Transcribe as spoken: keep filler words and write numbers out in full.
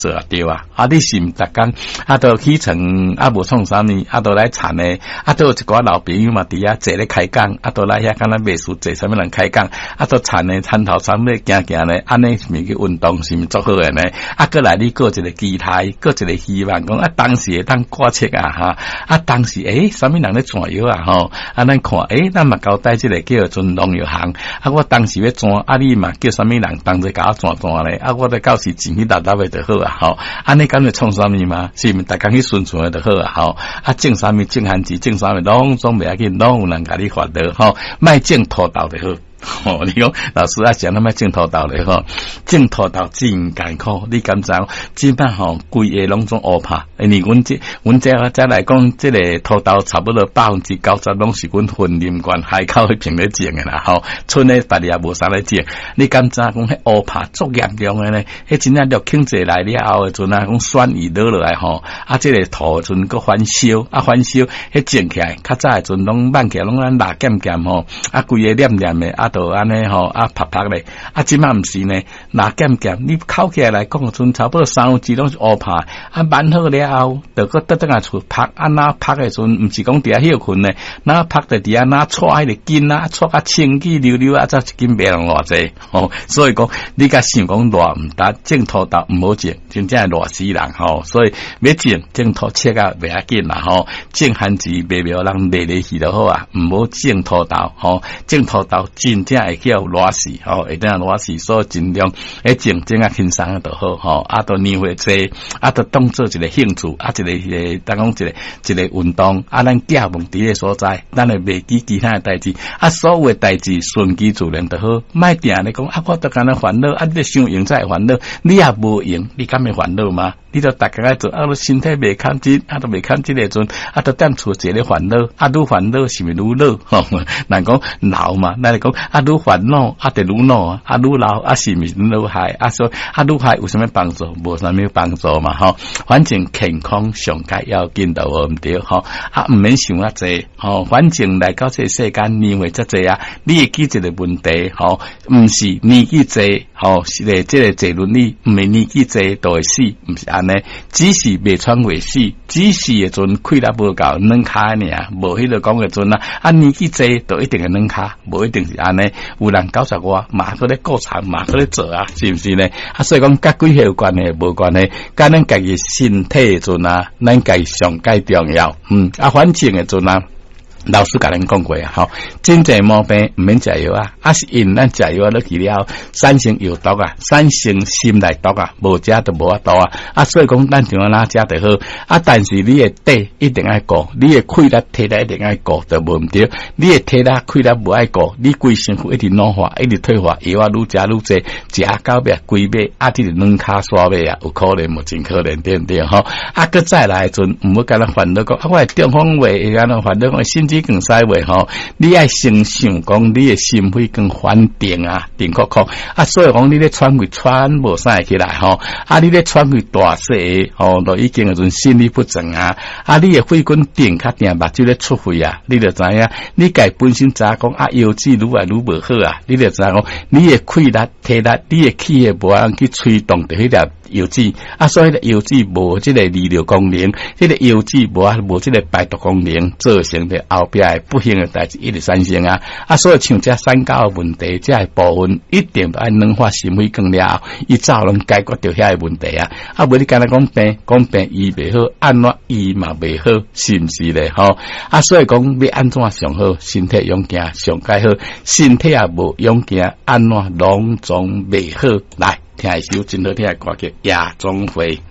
做啊对啊，啊你是毋逐工啊都起床啊无创啥物，啊都来田诶，啊都有一寡老朋友嘛伫遐坐咧开讲，啊都来遐敢若秘书坐啥物人开讲，啊都田诶田头田尾行行咧，安尼是毋去运动是毋足好诶呢？啊过来你过一个期待，过一个希望讲啊当时会当挂切啊哈，啊当时诶啥物人咧转药啊吼，啊咱看诶咱嘛交代即个叫做农药行，啊我当时要转啊你嘛叫啥物人当作甲我转转咧，啊我咧到时钱去沓沓诶就好啊。好，安尼敢会创啥物嘛？是毋逐工去顺顺诶就好啊！吼，啊种啥物种番薯，种啥物拢总袂要紧，拢有人甲你发到吼，卖种土豆就好。吼、哦，你讲老师啊，讲那么种土豆咧吼，种土豆真艰苦，你敢知？基本吼规个拢总乌拍，因为阮这阮这再来讲，这个土豆差不多百分之九十拢是阮分林县海口迄片咧种诶啦，吼，村诶别地也无啥咧种。你敢知讲迄乌拍足严重诶咧？迄真正落轻者来了后诶阵啊，讲酸雨落落来吼，啊，这个土阵个翻烧，啊翻烧，迄种起来，较早诶阵拢慢起来，拢咱辣咸咸吼，啊规个黏黏诶，啊。都安尼吼啊拍拍咧，啊即摆毋是呢，拿咸咸，你烤起来来讲，阵差不多三分之拢是乌拍，啊蛮好了后，就搁得得啊出拍，啊哪拍诶阵，毋是讲伫遐休困呢，哪拍着伫遐哪搓迄个筋啊，搓啊清气溜溜啊，则一斤卖人偌济，吼，所以讲你甲想讲偌毋达种土豆毋好种，真正偌死人吼，所以要种种土切啊袂要紧啦吼，种番薯卖苗人卖咧去就好啊，毋好种土豆吼，种土豆真正会叫热死吼，会当热死，所以尽量诶种种啊轻松就好吼，啊都年岁济，啊都当做一个兴趣，啊一个一个当讲一个一个运动，啊咱寄望伫个所在，咱会袂记其他诶代志，啊所有诶代志顺其自然就好，莫定咧讲啊我都干那烦恼，啊你想用才会烦恼，你也无用，你敢会烦恼吗？你都大家做，啊，身体未康健，啊，都未康健的阵，啊，都踮厝坐咧烦恼，啊，愈烦恼是咪愈老？吼，人讲老嘛，咱讲啊，愈烦恼，啊，得愈老啊，愈老啊，是咪愈害？啊，说啊，愈害有啥物帮助？无啥物帮助嘛，吼，反正健康上该要紧就毋对，吼，啊，毋免想啊济，吼，反正来到这世间年岁遮济啊，你会记一个问题，吼，毋是年纪济，吼，是咧即个坐轮椅，毋是年纪济就会死，毋是安尼，只是未穿未死，只是诶阵气力无够，软骹尔，无迄个讲诶阵啊，啊年纪济就一定会软骹，无一定是安尼，有人九十外嘛搁咧顾产嘛搁咧做啊，是毋是呢？啊，所以讲甲几岁有关系，无关系，甲咱家己身体诶阵啊，咱家己上介重要，嗯，啊，反正诶阵啊。老师甲咱讲过啊，吼，真济毛病毋免食药啊，啊是因咱食药落去了，产生药毒啊，产生心内毒啊，无食就无法度啊，啊所以讲咱像安怎食就好，啊但是你诶底一定爱顾，你诶气力体力一定爱顾，就无毋对，你诶体力气力无爱顾，你规身躯一直老化，一直退化，药啊愈食愈济，食到尾规尾啊，这个软骹刷尾啊，有可能无真可能对毋对吼？啊，搁再来阵，毋好甲咱烦恼讲，啊我诶中风话会安怎烦恼讲心。你更使话吼，你爱先想讲你的心肺更稳定啊，定确确啊，所以讲你咧喘气喘无啥起来吼，啊你咧喘气大细吼，都已经有阵心律不正啊，啊你的肺管顶较定目睭咧出血啊，你就知影，你家本身知影讲啊腰子愈来愈无好啊，你就知影讲你的气力体力，你的气血无通去吹动着迄粒腰子啊，所以腰子无即个利尿功能，即个腰子无啊无即个排毒功能，造成的后壁的不幸的代志一直产生啊！啊，所以像这三高的问题，这个部分一定要按软化心肺更了，伊才能解决掉遐个问题啊！啊，无你干那讲病，讲病医袂好，安怎医嘛袂好，是毋是咧？吼！啊，所以讲要安怎上好，身体勇健上解好，身体也无勇健，安怎拢总袂好。来，听一首真好听的歌曲《夜总会》。